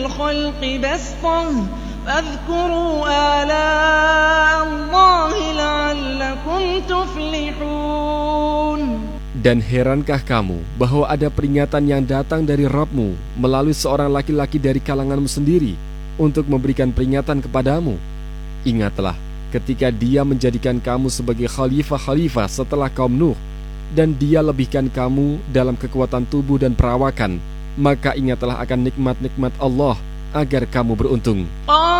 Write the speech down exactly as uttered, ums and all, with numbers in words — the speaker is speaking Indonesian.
الخلق بسطة فاذكروا آلاء الله لعلكم تفلحون. Dan herankah kamu bahwa ada peringatan yang datang dari Rabb-mu melalui seorang laki-laki dari kalanganmu sendiri untuk memberikan peringatan kepadamu? Ingatlah ketika dia menjadikan kamu sebagai khalifah-khalifah setelah kaum Nuh, dan dia lebihkan kamu dalam kekuatan tubuh dan perawakan, maka ingatlah akan nikmat-nikmat Allah agar kamu beruntung.